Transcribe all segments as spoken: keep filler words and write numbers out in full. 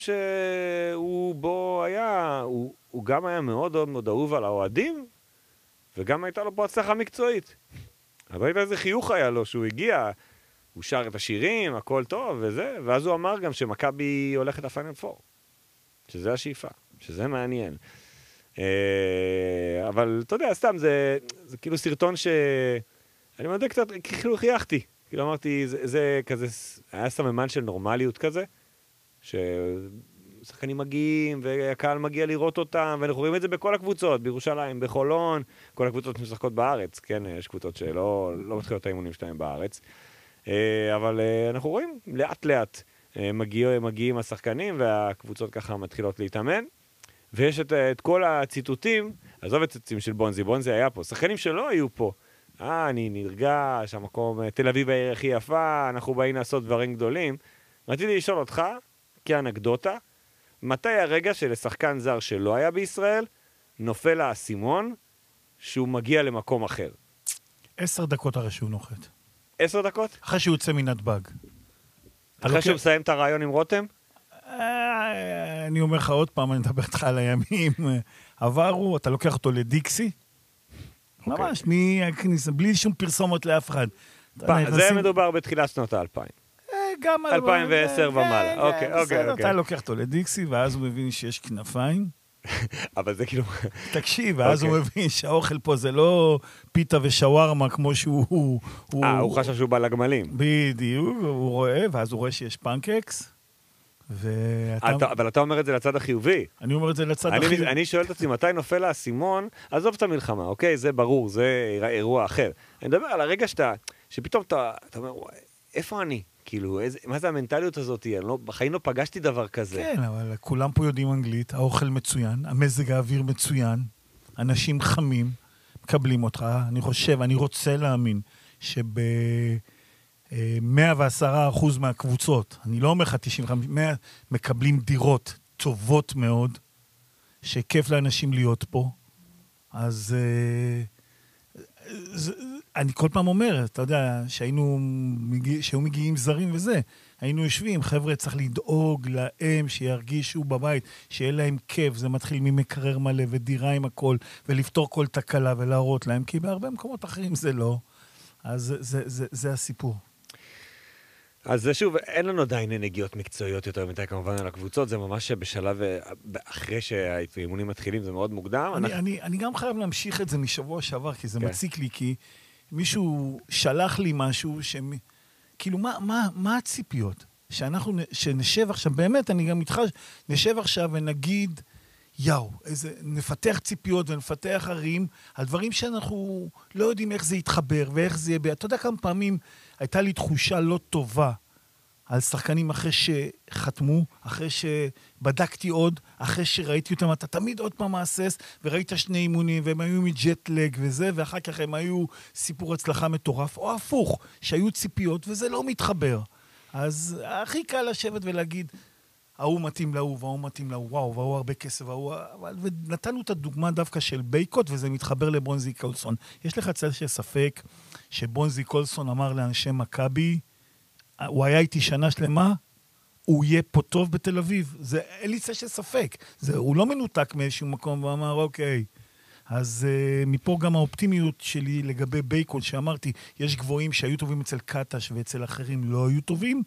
שהוא בו היה, הוא, הוא גם היה מאוד מאוד אהוב על האוהדים, וגם הייתה לו פה הצלחה מקצועית. אבל הייתה איזה חיוך היה לו, שהוא הגיע, הוא שר את השירים, הכל טוב וזה, ואז הוא אמר גם שמכבי הולכת לפיינל פור. שזה השאיפה, שזה מעניין. אבל אתה יודע, סתם, זה, זה כאילו סרטון ש... אני מודה קצת, כאילו חייכתי. כאילו אמרתי, זה, זה כזה, היה סממן של נורמליות כזה, ששחקנים מגיעים, והקהל מגיע לראות אותם, ואנחנו רואים את זה בכל הקבוצות, בירושלים, בחולון, כל הקבוצות משחקות בארץ, כן, יש קבוצות שלא לא מתחילות האימונים שלהם בארץ. אבל אנחנו רואים לאט לאט מגיעים, מגיעים השחקנים, והקבוצות ככה מתחילות להתאמן. ויש את, את כל הציטוטים, עזוב את הציטוטים של בונזי, בונזי היה פה, שחקנים שלא היו פה, אה, אני נרגש, המקום, תל אביב העיר הכי יפה, אנחנו באים לעשות דברים גדולים. רציתי לשאול אותך, כאנקדוטה, מתי הרגע שלשחקן זר שלא היה בישראל, נופל האסימון, שהוא מגיע למקום אחר? עשר דקות אחרי שהוא נוחת. עשר דקות? אחרי שהוא יוצא מנתב"ג. אחרי שהוא מסיים את הרעיון עם רותם? אני אומר לך עוד פעם, אני מדבר איתך על הימים עברו, אתה לוקח אותו לדיקסי, ממש, בלי שום פרסומות לאף אחד. זה מדובר בתחילת שנות האלפיים. גם אלפיים ועשר ומעלה. אוקיי, אוקיי. אתה לוקח אותו לדיקסי, ואז הוא מבין שיש כנפיים. אבל זה כאילו... תקשיב, ואז הוא מבין שהאוכל פה זה לא פיתה ושווארמה כמו שהוא... אה, הוא חשב שהוא בא לגמלים. בדיוק, הוא רואה, ואז הוא רואה שיש פנקקס. אבל אתה אומר את זה לצד החיובי. אני אומר את זה לצד החיובי. אני שואל את עצמי, מתי נופל האסימון? עזוב את המלחמה, אוקיי? זה ברור, זה אירוע אחר. אני מדבר על הרגע שאתה, שפתאום אתה אומר, איפה אני? כאילו, מה זה המנטליות הזאת? בחיים לא פגשתי דבר כזה. כן, אבל כולם פה יודעים אנגלית, האוכל מצוין, המזג האוויר מצוין, אנשים חמים, מקבלים אותך. אני חושב, אני רוצה להאמין שב... מאה ועשרה אחוז מהקבוצות, אני לא אומר לך תשעים וחמש, מאה מקבלים דירות טובות מאוד, שכיף לאנשים להיות פה. אז זה, אני כל פעם אומר, אתה יודע, שהיינו, שהיו מגיעים זרים וזה, היינו יושבים, חבר'ה, צריך לדאוג להם שירגישו בבית, שיהיה להם כיף, זה מתחיל ממקרר מלא ודירה עם הכל, ולפתור כל תקלה ולהראות להם, כי בהרבה מקומות אחרים זה לא. אז זה, זה, זה, זה הסיפור. אז שוב, אין לנו עדיין נגיעות מקצועיות יותר מדי כמובן על הקבוצות, זה ממש בשלב, אחרי שהאימונים מתחילים, זה מאוד מוקדם. אני, אני, אני גם חייב להמשיך את זה משבוע שעבר, כי זה מציק לי, כי מישהו שלח לי משהו, ש... כאילו, מה, מה, מה הציפיות? שאנחנו, שנשב עכשיו, באמת, אני גם איתך, נשב עכשיו ונגיד, יאו, איזה, נפתח ציפיות ונפתח ערים, על דברים שאנחנו לא יודעים איך זה יתחבר, ואיך זה יהיה, אתה יודע כמה פעמים הייתה לי תחושה לא טובה על שחקנים אחרי שחתמו, אחרי שבדקתי עוד, אחרי שראיתי אותם, אתה תמיד עוד פעם מעשס, וראית שני אימונים, והם היו מג'טלג וזה, ואחר כך הם היו סיפור הצלחה מטורף, או הפוך, שהיו ציפיות, וזה לא מתחבר. אז הכי קל לשבת ולהגיד, ההוא מתאים להוא, והוא מתאים להוא, וואו, והוא הרבה כסף, והוא... ונתנו את הדוגמה דווקא של בייקוט, וזה מתחבר לבונזי קולסון. יש לך צל של ספק שבונזי קולסון אמר לאנשי מכבי, הוא היה איתי שנה שלמה, הוא יהיה פה טוב בתל אביב. זה, אין לי צל של ספק. זה, הוא לא מנותק מאיזשהו מקום, ואמר, אוקיי. אז uh, מפה גם האופטימיות שלי לגבי בייקוט, שאמרתי, יש גבוהים שהיו טובים אצל קטש, ואצל אחרים לא היו טובים,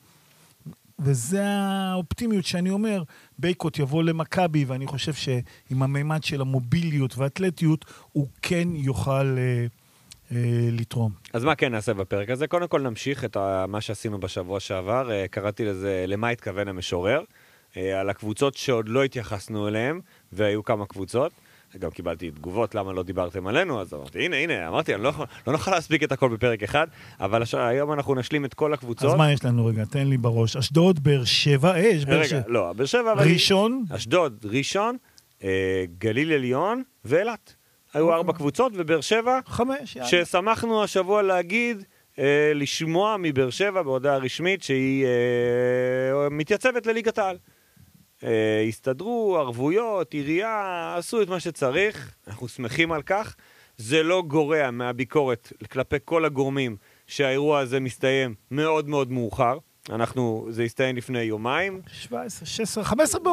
וזה האופטימיות שאני אומר, בייקוט יבוא למכבי, ואני חושב שעם המימד של המוביליות והאתלטיות, הוא כן יוכל אה, אה, לתרום. אז מה כן נעשה בפרק הזה? קודם כל נמשיך את מה שעשינו בשבוע שעבר, אה, קראתי לזה למה התכוון המשורר, אה, על הקבוצות שעוד לא התייחסנו אליהן, והיו כמה קבוצות. גם קיבלתי תגובות למה לא דיברתם עלינו, אז אמרתי, הנה, הנה, אמרתי, אני לא, לא נוכל להספיק את הכל בפרק אחד, אבל היום אנחנו נשלים את כל הקבוצות. אז מה יש לנו רגע? תן לי בראש. אשדוד, באר שבע, אה, יש באר שבע. רגע, לא, באר שבע... ראשון? אשדוד, ראשון, אה, גליל עליון ואילת. היו ארבע קבוצות, ובאר שבע... חמש, יאללה. ששמחנו השבוע להגיד, אה, לשמוע מבאר שבע, בהודעה רשמית, שהיא אה, מתייצבת לליגת העל. הסתדרו, ערבויות, עירייה, עשו את מה שצריך, אנחנו שמחים על כך. זה לא גורע מהביקורת כלפי כל הגורמים שהאירוע הזה מסתיים מאוד מאוד מאוחר. אנחנו, זה הסתיים לפני יומיים. שבע עשרה, שש עשרה, חמש עשרה